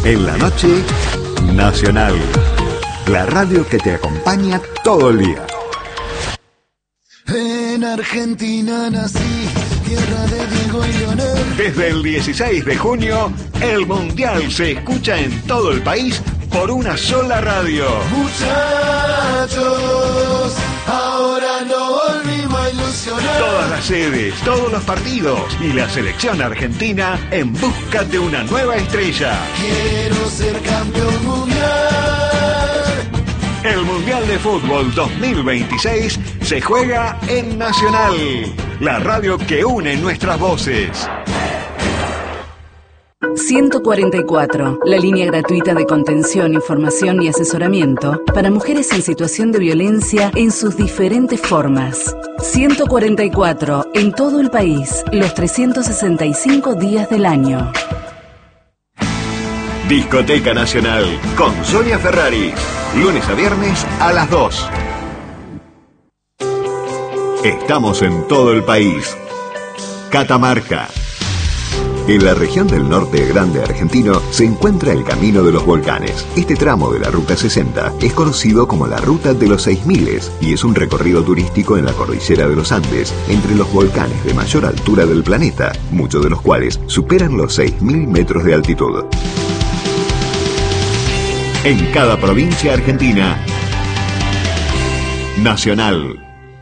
En la noche, Nacional. La radio que te acompaña todo el día. En Argentina nací, tierra de Diego y Leonel. Desde el 16 de junio, el Mundial se escucha en todo el país por una sola radio. Muchachos, ahora no volvimos a ilusionar. Todas las sedes, todos los partidos y la selección argentina en busca de una nueva estrella. Quiero ser campeón mundial. El Mundial de Fútbol 2026 se juega en Nacional, la radio que une nuestras voces. 144, la línea gratuita de contención, información y asesoramiento para mujeres en situación de violencia en sus diferentes formas. 144, en todo el país, los 365 días del año. Discoteca Nacional con Sonia Ferrari, lunes a viernes a las 2. Estamos en todo el país. Catamarca. En la región del norte grande argentino se encuentra el Camino de los Volcanes. Este tramo de la Ruta 60 es conocido como la Ruta de los 6000 y es un recorrido turístico en la cordillera de los Andes, entre los volcanes de mayor altura del planeta, muchos de los cuales superan los 6000 metros de altitud. En cada provincia argentina, Nacional.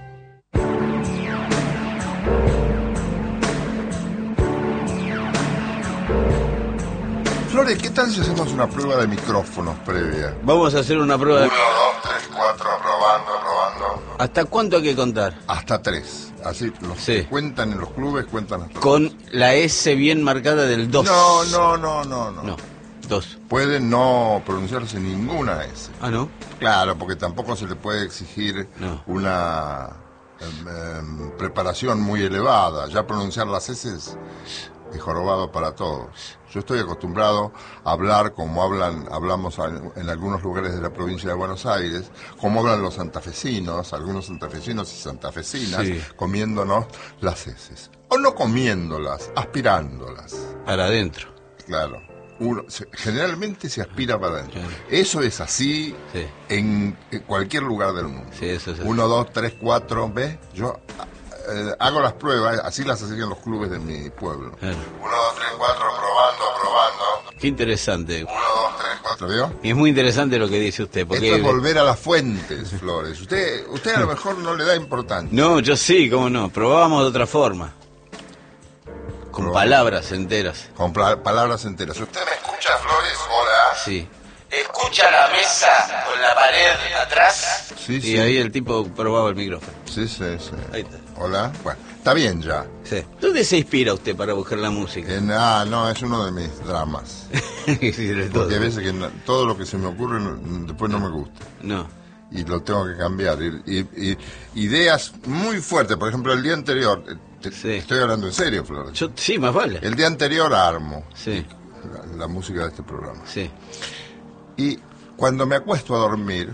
Flores, ¿qué tal si hacemos una prueba de micrófonos previa? Vamos a hacer una prueba de... 1, 2, 3, 4, probando. ¿Hasta cuánto hay que contar? Hasta 3. Así, los Sí. que cuentan en los clubes cuentan hasta Con 3. la S bien marcada del 2. No. No, 2. Puede no pronunciarse ninguna S. Ah, ¿no? Claro, porque tampoco se le puede exigir No. una preparación muy elevada. Ya pronunciar las S es jorobado para todos. Yo estoy acostumbrado a hablar como hablamos en algunos lugares de la provincia de Buenos Aires, como hablan los santafesinos, algunos santafesinos y santafesinas, Sí. comiéndonos las heces. O no comiéndolas, aspirándolas. Para adentro. Claro. Generalmente se aspira para adentro. Claro. Eso es así Sí. en cualquier lugar del mundo. Sí, eso es así. 1, 2, 3, 4, ¿ves? Yo hago las pruebas, así las hacían los clubes de mi pueblo. 1, 2, Claro. 3, 4, probando. Qué interesante. 1, 2, 3, 4, ¿vio? Y es muy interesante lo que dice usted. Porque... Esto es volver a las fuentes, Flores. Usted a lo mejor no le da importancia. No, yo sí, cómo no. Probábamos de otra forma. Con palabras enteras. Con palabras enteras. ¿Usted me escucha, Flores? Hola. Sí. ¿Escucha la mesa con la pared atrás? Sí, Y sí. ahí el tipo probaba el micrófono. Sí. Ahí está. Hola. Bueno, está bien ya. Sí. ¿Dónde se inspira usted para buscar la música? No, es uno de mis dramas. Sí, de todo. Porque a veces que todo lo que se me ocurre después no me gusta. No. Y lo tengo que cambiar. Y ideas muy fuertes. Por ejemplo, el día anterior, Sí. estoy hablando en serio, Flores. Sí, más vale. El día anterior armo Sí, la música de este programa. sí. Y cuando me acuesto a dormir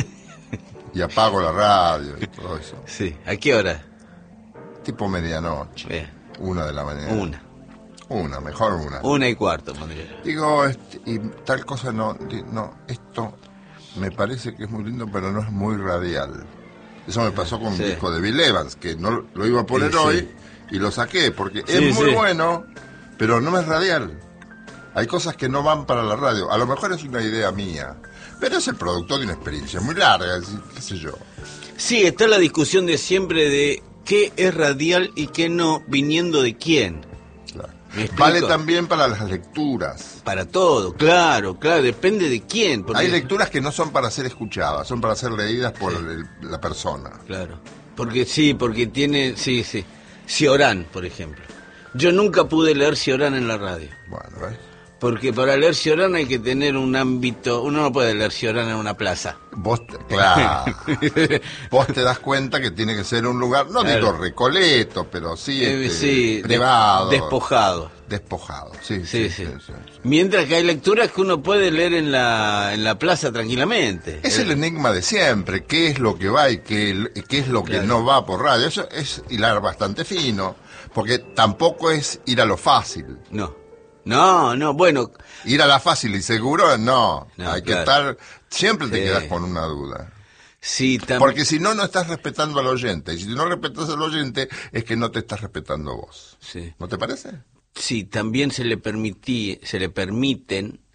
y apago la radio y todo eso, Sí. ¿A qué hora? tipo medianoche, Bien. 1 de la mañana. Mejor una. 1:15 pondría. Digo, y tal cosa no, esto me parece que es muy lindo, pero no es muy radial. Eso me pasó con un Sí. disco de Bill Evans, que no lo iba a poner Sí, sí. hoy y lo saqué, porque Sí, es muy sí. bueno, pero no es radial. Hay cosas que no van para la radio. A lo mejor es una idea mía, pero es el productor de una experiencia muy larga, qué sé yo. Sí, está la discusión de siempre de qué es radial y qué no, viniendo de quién. Claro. ¿Me explico? Vale también para las lecturas. Para todo, claro, depende de quién. Porque, Hay lecturas que no son para ser escuchadas, son para ser leídas por Sí. la persona. Claro, porque tiene, sí. Ciorán, por ejemplo. Yo nunca pude leer Ciorán en la radio. Bueno, ¿ves? Porque para leer Ciorán hay que tener un ámbito, uno no puede leer Ciorán en una plaza. Claro. Vos te das cuenta que tiene que ser un lugar, no Claro. digo recoleto, pero sí, Sí, privado. despojado. Despojado, sí. Sí. Mientras que hay lecturas que uno puede leer en la plaza tranquilamente. Es el enigma de siempre, qué es lo que va y qué es lo que Claro. no va por radio. Eso es hilar bastante fino, porque tampoco es ir a lo fácil. No. No, bueno, Ir a la fácil y seguro, no. No, Hay que claro. estar, siempre te Sí. quedas con una duda. sí, también. Porque si no, no estás respetando al oyente. Y si no respetas al oyente, es que no te estás respetando vos. Sí. ¿No te parece? Sí, también se le permiten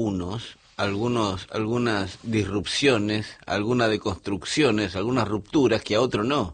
algunas disrupciones, algunas deconstrucciones, algunas rupturas que a otro no.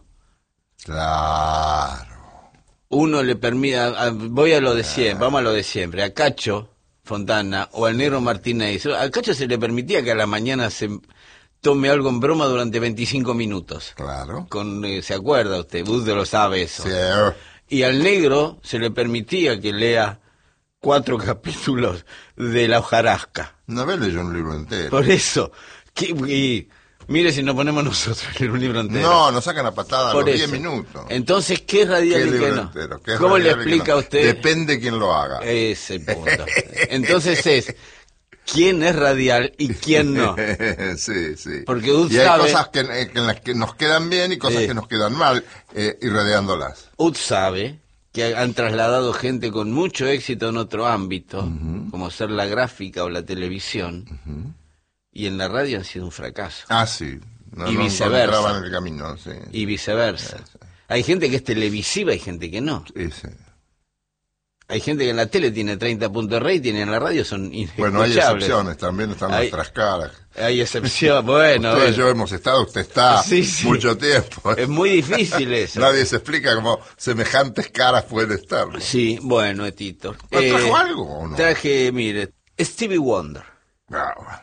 Claro. Uno le permite, voy a lo de siempre, vamos a lo de siempre, a Cacho Fontana o al Negro Martínez, a Cacho se le permitía que a la mañana se tome algo en broma durante 25 minutos. Claro. ¿Se acuerda usted? Usted lo sabe eso. Sí, Y al Negro se le permitía que lea 4 capítulos de La hojarasca. una vez leyó un libro entero. Por eso, y mire si nos ponemos nosotros a leer un libro entero. No, nos sacan a patada a los Por 10 eso. minutos. Entonces, ¿qué es radial ¿Qué y qué libro no? entero? ¿Qué es ¿Cómo le radial y qué explica no? usted? Depende quién lo haga. Ese punto. Entonces es, ¿quién es radial y quién no? Sí, sí. Porque usted y hay sabe- cosas que en las que nos quedan bien y cosas Sí. que nos quedan mal, irradiándolas. Ud sabe que han trasladado gente con mucho éxito en otro ámbito, como ser la gráfica o la televisión, y en la radio han sido un fracaso. Ah, sí. No, Y no viceversa. encontraban el camino, sí. Y viceversa. Hay gente que es televisiva y gente que no. Sí, sí. Hay gente que en la tele tiene 30 puntos de rating y en la radio son Bueno, hay inescuchables. excepciones, también están Hay- nuestras caras. Hay excepción, bueno, Usted y bueno. yo hemos estado, usted está Sí, sí. mucho tiempo. Es muy difícil eso. Nadie se explica cómo semejantes caras pueden estar. Sí, bueno, Tito. ¿Trajo algo o no? Traje, mire, Stevie Wonder, Ah,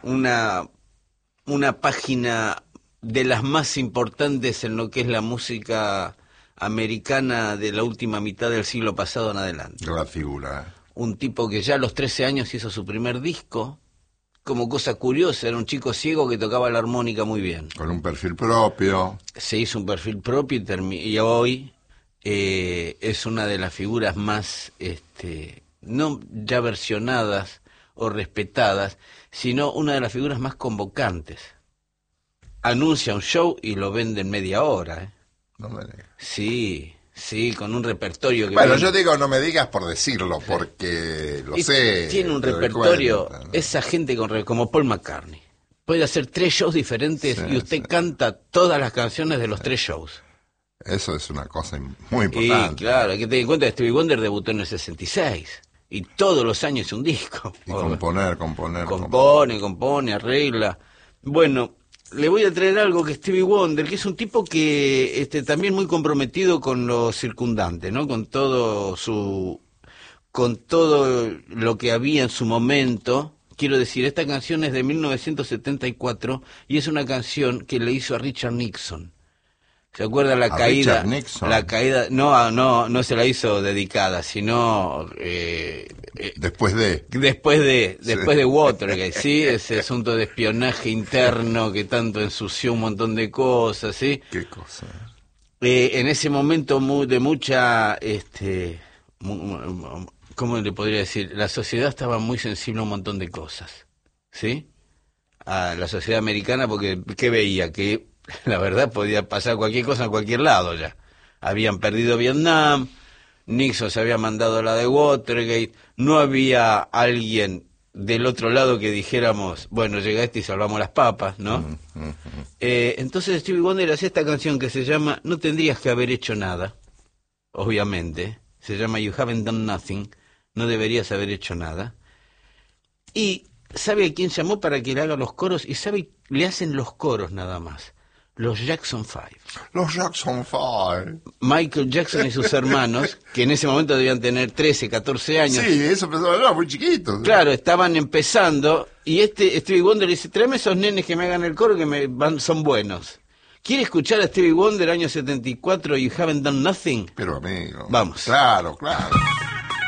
una página de las más importantes en lo que es la música americana de la última mitad del siglo pasado en adelante. la figura. Un tipo que ya a los 13 años hizo su primer disco. Como cosa curiosa, era un chico ciego que tocaba la armónica muy bien. Con un perfil propio. Se hizo un perfil propio y hoy es una de las figuras más, no ya versionadas o respetadas, sino una de las figuras más convocantes. Anuncia un show y lo vende en media hora. ¿Eh? No me digas. Sí, con un repertorio que... Bueno, viene- yo digo, no me digas por decirlo, porque lo y sé. tiene un te doy repertorio, cuenta, ¿no? esa gente como Paul McCartney. Puede hacer 3 shows diferentes Sí, y usted sí. canta todas las canciones de los 3 shows. Eso es una cosa muy Y importante. claro, hay que tener en cuenta que Stevie Wonder debutó en el 66 y todos los años un disco. Y componer. Compone, arregla. Bueno, le voy a traer algo que Stevie Wonder, que es un tipo que también muy comprometido con lo circundante, ¿no? Con todo lo que había en su momento. Quiero decir, esta canción es de 1974 y es una canción que le hizo a Richard Nixon. ¿Se acuerda la ¿A caída? Richard Nixon? La caída, no se la hizo dedicada, sino Después de. después de Watergate, sí, ese asunto de espionaje interno que tanto ensució un montón de cosas, sí. ¿Qué cosa? En ese momento de mucha, ¿cómo le podría decir? La sociedad estaba muy sensible a un montón de cosas, ¿sí? A la sociedad americana, porque ¿qué veía? Que la verdad podía pasar cualquier cosa en cualquier lado ya. Habían perdido Vietnam, Nixon se había mandado la de Watergate, no había alguien del otro lado que dijéramos, bueno, llega y salvamos las papas, ¿no? Entonces Stevie Wonder hacía esta canción que se llama No tendrías que haber hecho nada, obviamente, se llama You Haven't Done Nothing, no deberías haber hecho nada. Y ¿sabe a quién llamó para que le haga los coros? Y sabe, le hacen los coros nada más. Los Jackson 5. Los Jackson 5. Michael Jackson y sus hermanos, que en ese momento debían tener 13, 14 años. Sí, eso pensaba, era muy chiquito. Claro, estaban empezando y Stevie Wonder dice, tráeme esos nenes que me hagan el coro que son buenos. ¿Quiere escuchar a Stevie Wonder año 74, You Haven't Done Nothing? Pero amigo. Vamos. Claro.